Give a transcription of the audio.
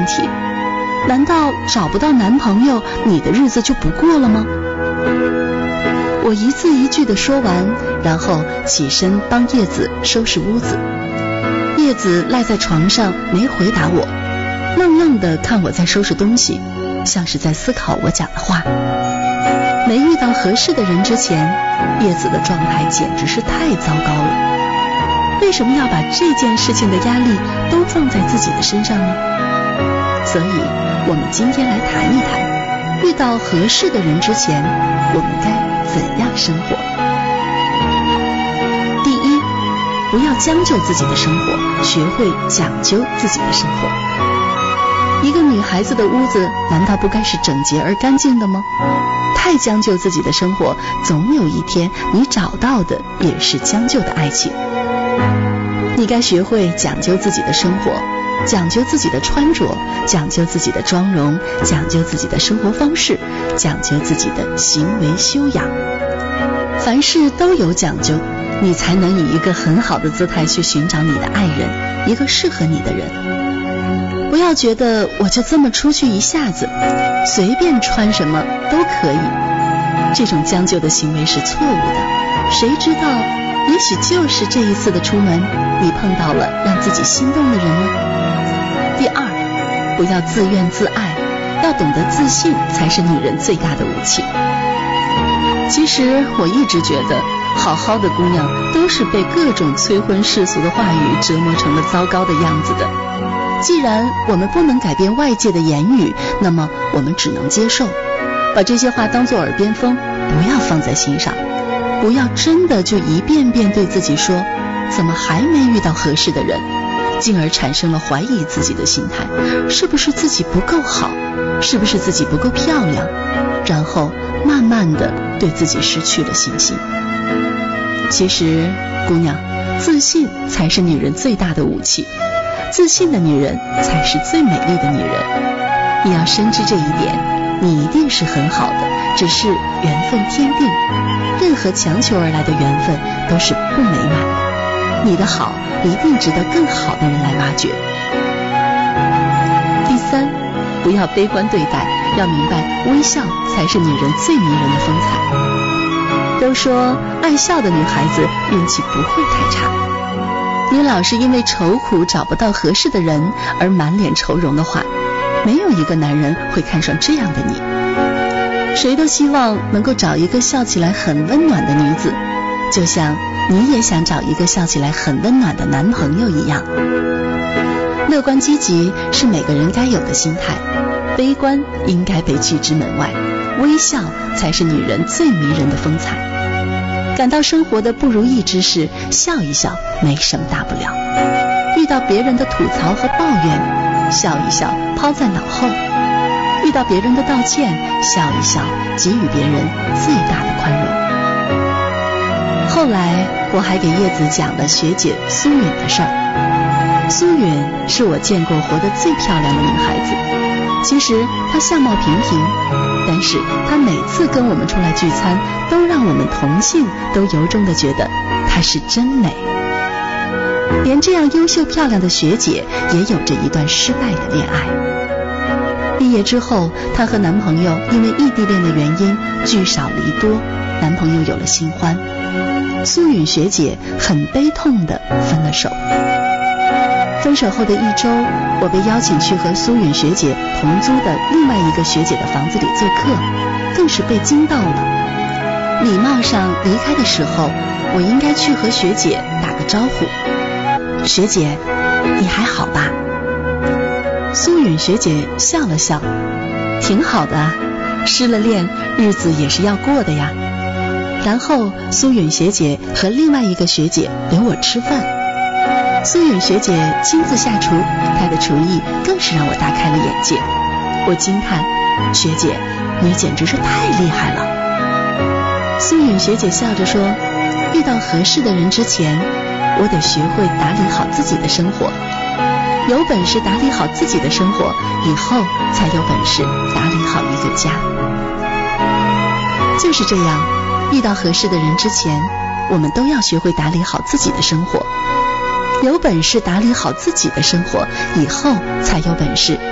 题。难道找不到男朋友，你的日子就不过了吗？我一字一句地说完，然后起身帮叶子收拾屋子。叶子赖在床上没回答我，愣愣地看我在收拾东西，像是在思考我讲的话。没遇到合适的人之前，叶子的状态简直是太糟糕了。为什么要把这件事情的压力都放在自己的身上呢？所以我们今天来谈一谈，遇到合适的人之前，我们该怎样生活。第一，不要将就自己的生活，学会讲究自己的生活。一个女孩子的屋子难道不该是整洁而干净的吗？太将就自己的生活，总有一天你找到的也是将就的爱情。你该学会讲究自己的生活，讲究自己的穿着，讲究自己的妆容，讲究自己的生活方式，讲究自己的行为修养。凡事都有讲究，你才能以一个很好的姿态去寻找你的爱人，一个适合你的人。不要觉得我就这么出去一下子，随便穿什么都可以，这种将就的行为是错误的。谁知道也许就是这一次的出门，你碰到了让自己心动的人呢？第二，不要自怨自艾，要懂得自信才是女人最大的武器。其实我一直觉得，好好的姑娘都是被各种催婚世俗的话语折磨成了糟糕的样子的。既然我们不能改变外界的言语，那么我们只能接受，把这些话当作耳边风，不要放在心上。不要真的就一遍遍对自己说，怎么还没遇到合适的人，进而产生了怀疑自己的心态，是不是自己不够好，是不是自己不够漂亮，然后慢慢的对自己失去了信心。其实姑娘，自信才是女人最大的武器，自信的女人才是最美丽的女人。你要深知这一点，你一定是很好的，只是缘分天定，任何强求而来的缘分都是不美满的，你的好一定值得更好的人来挖掘。第三，不要悲观对待，要明白微笑才是女人最迷人的风采。都说爱笑的女孩子运气不会太差，你老是因为愁苦找不到合适的人而满脸愁容的话，没有一个男人会看上这样的你。谁都希望能够找一个笑起来很温暖的女子，就像你也想找一个笑起来很温暖的男朋友一样。乐观积极是每个人该有的心态，悲观应该被拒之门外，微笑才是女人最迷人的风采。感到生活的不如意之事，笑一笑没什么大不了。遇到别人的吐槽和抱怨，笑一笑抛在脑后。遇到别人的道歉，笑一笑给予别人最大的宽容。后来我还给叶子讲了学姐苏允的事儿。苏允是我见过活得最漂亮的女孩子，其实她相貌平平，但是她每次跟我们出来聚餐，都让我们同性都由衷的觉得她是真美。连这样优秀漂亮的学姐也有着一段失败的恋爱。毕业之后，她和男朋友因为异地恋的原因聚少离多，男朋友有了新欢。苏允学姐很悲痛地分了手。分手后的一周，我被邀请去和苏允学姐同租的另外一个学姐的房子里做客，更是被惊到了。礼貌上离开的时候，我应该去和学姐打个招呼。学姐，你还好吧？苏允学姐笑了笑，挺好的啊，失了恋，日子也是要过的呀。然后苏允学姐和另外一个学姐留我吃饭。苏允学姐亲自下厨，她的厨艺更是让我大开了眼界。我惊叹，学姐，你简直是太厉害了。苏允学姐笑着说，遇到合适的人之前，我得学会打理好自己的生活。有本事打理好自己的生活，以后才有本事打理好一个家。就是这样，遇到合适的人之前，我们都要学会打理好自己的生活。有本事打理好自己的生活，以后才有本事